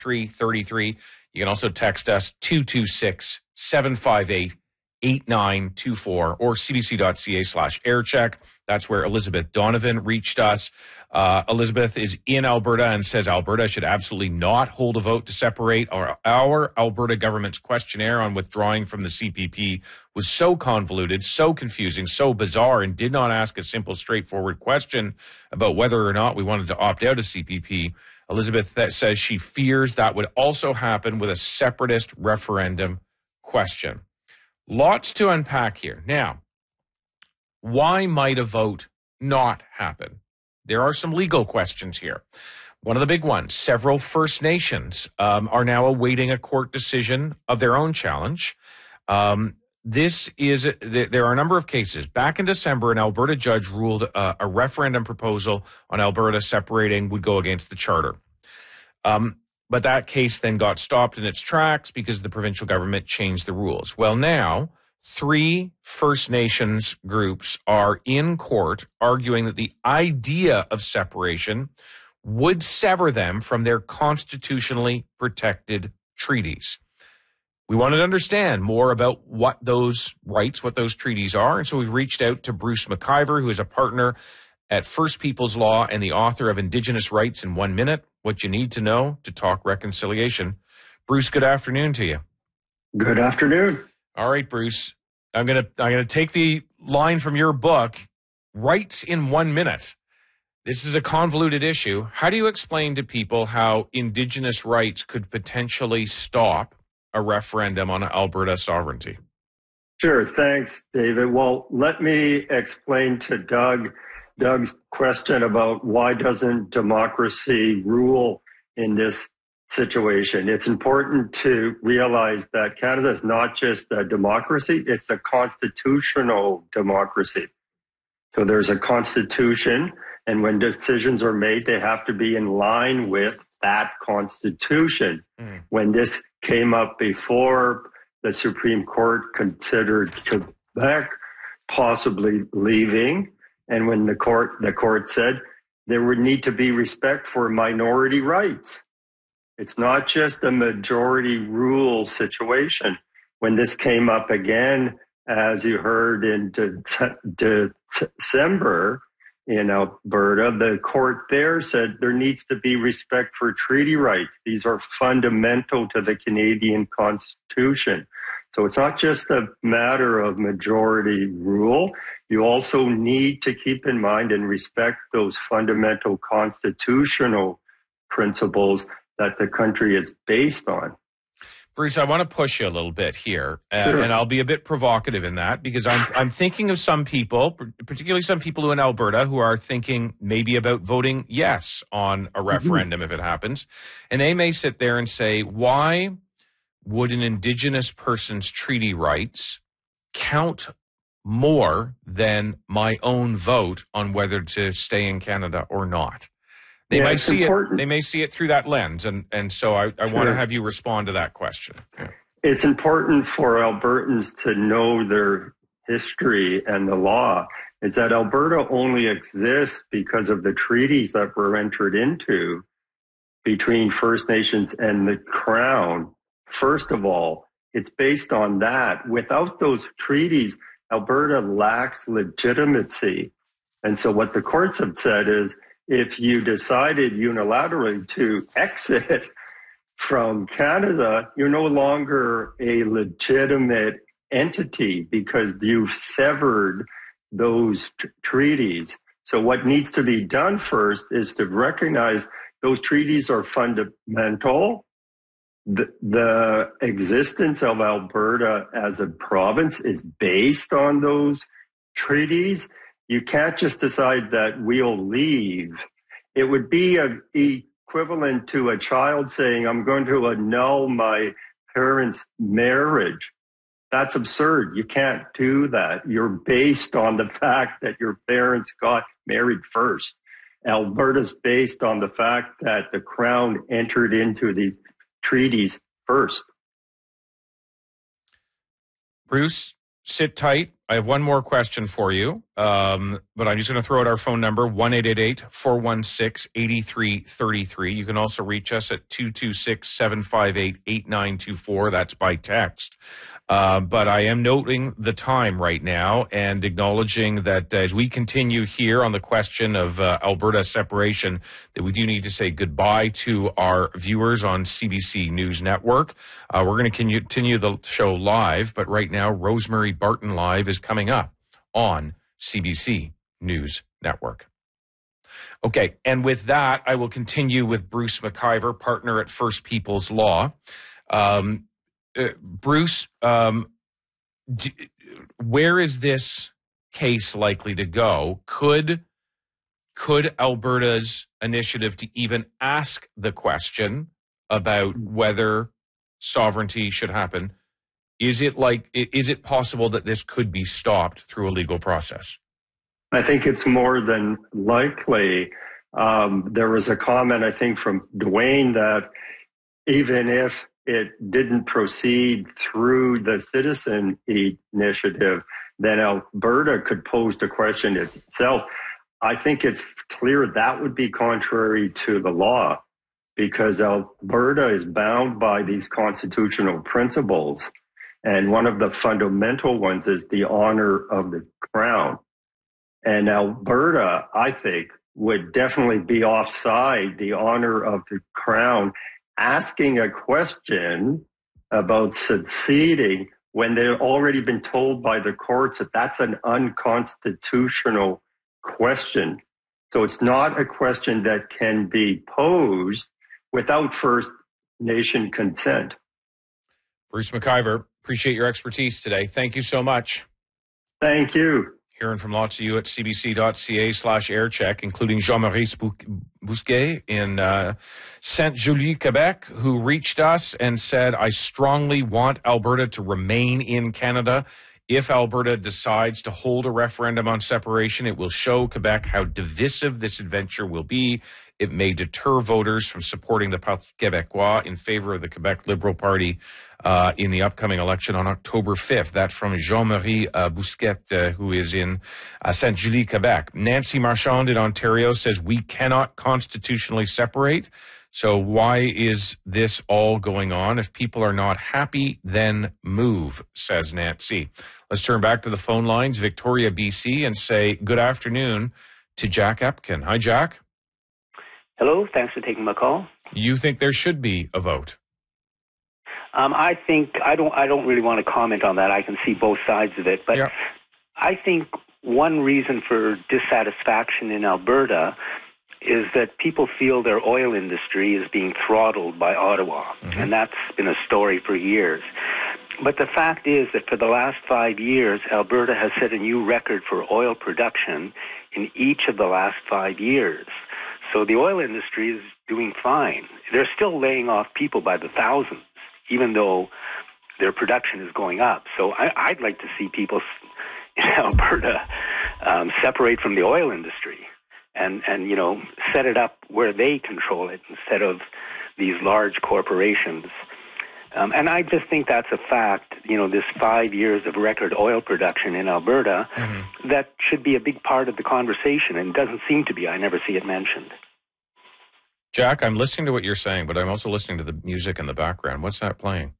3333. You can also text us 226-758-8924 or cbc.ca/aircheck. That's where Elizabeth Donovan reached us. Elizabeth is in Alberta and says Alberta should absolutely not hold a vote to separate. Our Alberta government's questionnaire on withdrawing from the CPP was so convoluted, so confusing, so bizarre, and did not ask a simple, straightforward question about whether or not we wanted to opt out of CPP. Elizabeth says she fears that would also happen with a separatist referendum question. Lots to unpack here. Now, why might a vote not happen? There are some legal questions here. One of the big ones, several First Nations are now awaiting a court decision of their own challenge. There are a number of cases. Back in December, an Alberta judge ruled a referendum proposal on Alberta separating would go against the charter. But that case then got stopped in its tracks because the provincial government changed the rules. Well, now 3 First Nations groups are in court arguing that the idea of separation would sever them from their constitutionally protected treaties. We wanted to understand more about what those rights, what those treaties are, and so we reached out to Bruce McIver, who is a partner at First Peoples Law and the author of Indigenous Rights in 1 Minute, What You Need to Know to Talk Reconciliation. Bruce, good afternoon to you. Good afternoon. All right, Bruce, I'm gonna take the line from your book, Rights in 1 Minute. This is a convoluted issue. How do you explain to people how Indigenous rights could potentially stop a referendum on Alberta sovereignty? Sure, thanks, David. Well, let me explain to Doug's question about why doesn't democracy rule in this situation. It's important to realize that Canada is not just a democracy, it's a constitutional democracy. So there's a constitution, and when decisions are made, they have to be in line with that constitution. When this came up before, the Supreme Court considered Quebec possibly leaving, and when the court said there would need to be respect for minority rights. It's not just a majority rule situation. When this came up again, as you heard in December in Alberta, the court there said there needs to be respect for treaty rights. These are fundamental to the Canadian Constitution. So it's not just a matter of majority rule. You also need to keep in mind and respect those fundamental constitutional principles that the country is based on. Bruce, I want to push you a little bit here, Sure. and I'll be a bit provocative in that because I'm thinking of some people, particularly some people who in Alberta who are thinking maybe about voting yes on a referendum if it happens. And they may sit there and say, why would an Indigenous person's treaty rights count more than my own vote on whether to stay in Canada or not? They might see it. They may see it through that lens, and so I want to have you respond to that question. Yeah. It's important for Albertans to know their history and the law. Is that Alberta only exists because of the treaties that were entered into between First Nations and the Crown. First of all, it's based on that. Without those treaties, Alberta lacks legitimacy. And so what the courts have said is, if you decided unilaterally to exit from Canada, you're no longer a legitimate entity because you've severed those treaties. So what needs to be done first is to recognize those treaties are fundamental. The existence of Alberta as a province is based on those treaties. You can't just decide that we'll leave. It would be equivalent to a child saying, I'm going to annul my parents' marriage. That's absurd. You can't do that. You're based on the fact that your parents got married first. Alberta's based on the fact that the Crown entered into these treaties first. Bruce, sit tight. I have one more question for you, but I'm just going to throw out our phone number, 1-888-416-8333. You can also reach us at 226-758-8924. That's by text. But I am noting the time right now and acknowledging that as we continue here on the question of Alberta separation, that we do need to say goodbye to our viewers on CBC News Network. We're going to continue the show live, but right now, Rosemary Barton Live is coming up on CBC News Network. Okay, and with that, I will continue with Bruce McIver, partner at First People's Law. Bruce, where is this case likely to go? Could Alberta's initiative to even ask the question about whether sovereignty should happen, is it possible that this could be stopped through a legal process? I think it's more than likely. There was a comment, I think, from Dwayne that even if it didn't proceed through the citizen initiative, then Alberta could pose the question itself. I think it's clear that would be contrary to the law because Alberta is bound by these constitutional principles. And one of the fundamental ones is the honor of the Crown. And Alberta, I think, would definitely be offside the honor of the Crown asking a question about seceding when they've already been told by the courts that that's an unconstitutional question. So it's not a question that can be posed without First Nation consent. Bruce McIver, appreciate your expertise today. Thank you so much. Thank you. Hearing from lots of you at cbc.ca/aircheck, including Jean-Maurice Bousquet in Sainte-Julie, Quebec, who reached us and said, I strongly want Alberta to remain in Canada. If Alberta decides to hold a referendum on separation, it will show Quebec how divisive this adventure will be. It may deter voters from supporting the Parti Québécois in favor of the Quebec Liberal Party in the upcoming election on October 5th. That from Jean-Marie Bousquet, who is in Sainte-Julie, Quebec. Nancy Marchand in Ontario says we cannot constitutionally separate. So why is this all going on? If people are not happy, then move, says Nancy. Let's turn back to the phone lines, Victoria, BC, and say good afternoon to Jack Epkin. Hi, Jack. Hello, thanks for taking my call. You think there should be a vote? I think I don't really want to comment on that. I can see both sides of it, but yeah. I think one reason for dissatisfaction in Alberta is that people feel their oil industry is being throttled by Ottawa, and that's been a story for years. But the fact is that for the last 5 years, Alberta has set a new record for oil production in each of the last 5 years. So the oil industry is doing fine. They're still laying off people by the thousands, even though their production is going up. So I'd like to see people in Alberta separate from the oil industry and set it up where they control it instead of these large corporations. And I just think that's a fact, this 5 years of record oil production in Alberta, that should be a big part of the conversation, and it doesn't seem to be. I never see it mentioned. Jack, I'm listening to what you're saying, but I'm also listening to the music in the background. What's that playing?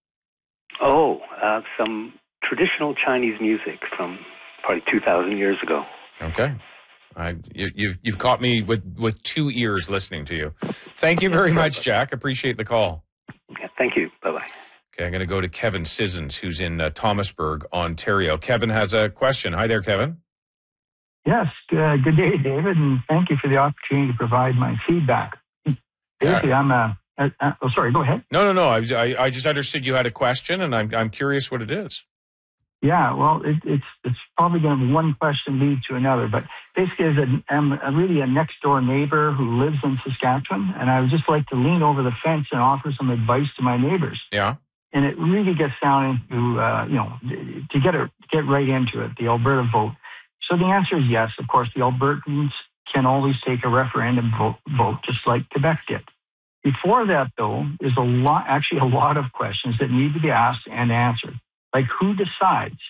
Oh, some traditional Chinese music from probably 2,000 years ago. Okay. You've caught me with 2 ears listening to you. Thank you very much, Jack. Appreciate the call. Yeah, thank you. Bye-bye. Okay, I'm going to go to Kevin Sissons, who's in Thomasburg, Ontario. Kevin has a question. Hi there, Kevin. Yes, good day, David, and thank you for the opportunity to provide my feedback. Basically, sorry, go ahead. No. I just understood you had a question, and I'm curious what it is. Yeah, well, it's probably going to be one question lead to another, but basically, I'm really a next-door neighbor who lives in Saskatchewan, and I would just like to lean over the fence and offer some advice to my neighbors. Yeah. And it really gets down into, to get right into it, the Alberta vote. So the answer is yes. Of course, the Albertans can always take a referendum vote, just like Quebec did. Before that, though, is a lot of questions that need to be asked and answered. Like who decides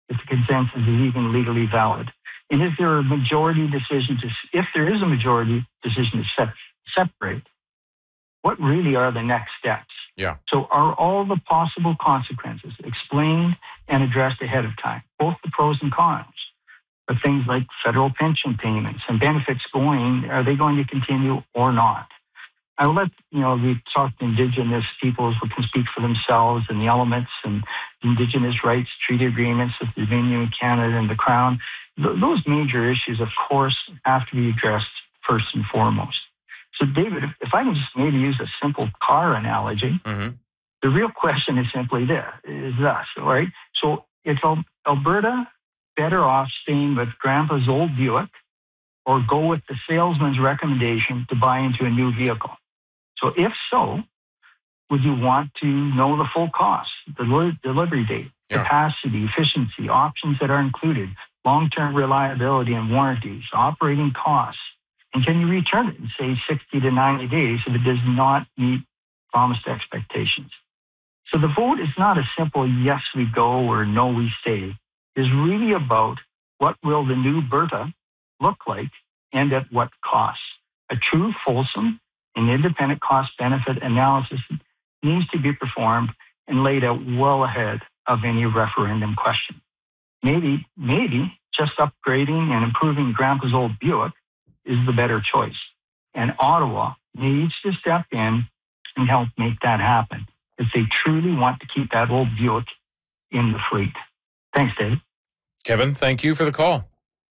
if the consensus is even legally valid? And is there a majority decision if there is a majority decision to separate, what really are the next steps? Yeah. So are all the possible consequences explained and addressed ahead of time, both the pros and cons? Are things like federal pension payments and benefits are they going to continue or not? I will let, we talked to Indigenous peoples who can speak for themselves and the elements and Indigenous rights, treaty agreements with the Dominion of Canada and the Crown. Those major issues, of course, have to be addressed first and foremost. So, David, if I can just maybe use a simple car analogy, the real question is simply this, all right? So is Alberta better off staying with Grandpa's old Buick or go with the salesman's recommendation to buy into a new vehicle? So if so, would you want to know the full cost, the delivery date, capacity, efficiency, options that are included, long-term reliability and warranties, operating costs? And can you return it in, say, 60 to 90 days if it does not meet promised expectations? So the vote is not a simple yes, we go or no, we stay. It's really about what will the new Berta look like and at what cost. A true, fulsome, and independent cost-benefit analysis needs to be performed and laid out well ahead of any referendum question. Maybe just upgrading and improving Grandpa's old Buick is the better choice. And Ottawa needs to step in and help make that happen if they truly want to keep that old Buick in the fleet. Thanks, Dave. Kevin, thank you for the call.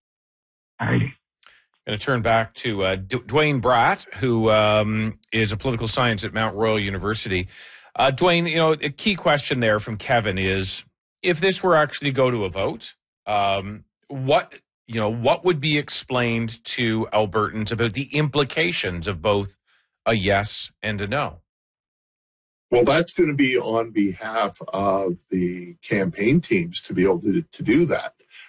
All righty. Going to turn back to Dwayne Bratt, who is a political science at Mount Royal University. Dwayne, a key question there from Kevin is, if this were actually to go to a vote, what would be explained to Albertans about the implications of both a yes and a no? Well, that's going to be on behalf of the campaign teams to be able to do that.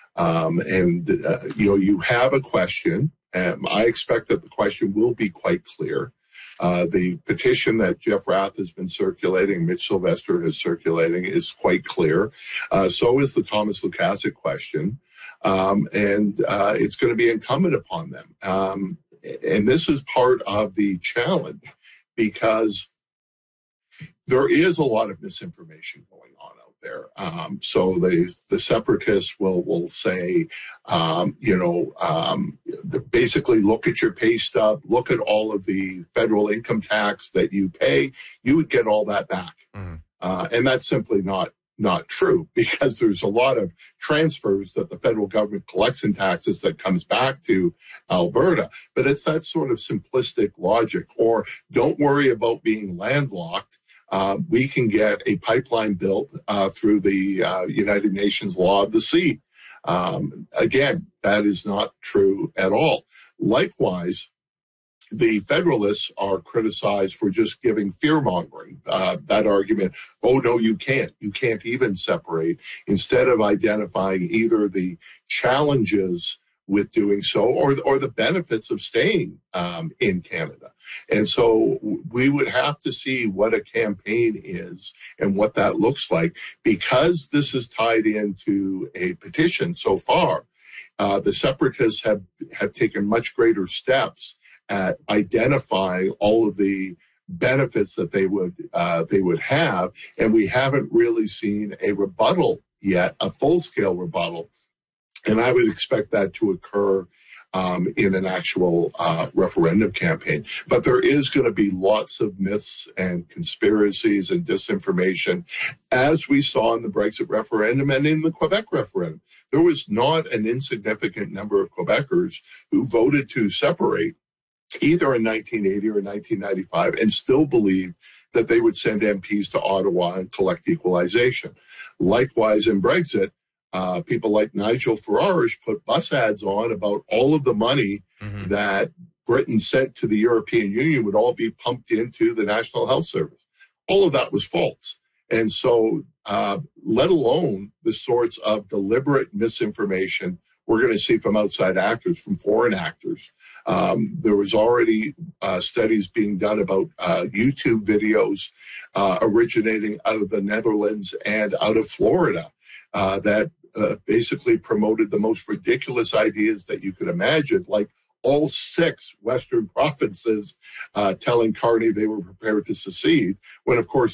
You have a question. I expect that the question will be quite clear. The petition that Jeff Rath has been circulating, Mitch Sylvester is circulating, is quite clear. So is the Thomas Lukaszuk question. It's going to be incumbent upon them. And this is part of the challenge because there is a lot of misinformation going on out there. So the separatists will say, basically look at your pay stub, look at all of the federal income tax that you pay, you would get all that back. And that's simply not true, because there's a lot of transfers that the federal government collects in taxes that comes back to Alberta. But it's that sort of simplistic logic, or don't worry about being landlocked. We can get a pipeline built through the United Nations Law of the Sea. Again, that is not true at all. Likewise, the Federalists are criticized for just giving fear-mongering, that argument, oh, no, you can't. You can't even separate, instead of identifying either the challenges with doing so or the benefits of staying in Canada. And so we would have to see what a campaign is and what that looks like. Because this is tied into a petition so far, the separatists have taken much greater steps at identifying all of the benefits that they would have, and we haven't really seen a rebuttal yet, a full-scale rebuttal, and I would expect that to occur in an actual referendum campaign. But there is going to be lots of myths and conspiracies and disinformation, as we saw in the Brexit referendum and in the Quebec referendum. There was not an insignificant number of Quebecers who voted to separate either in 1980 or 1995 and still believed that they would send MPs to Ottawa and collect equalization. Likewise, in Brexit, people like Nigel Farage put bus ads on about all of the money that Britain sent to the European Union would all be pumped into the National Health Service. All of that was false. And so, let alone the sorts of deliberate misinformation we're going to see from outside actors, from foreign actors. There was already studies being done about YouTube videos originating out of the Netherlands and out of Florida that basically promoted the most ridiculous ideas that you could imagine, like all 6 Western provinces telling Carney they were prepared to secede, when, of course,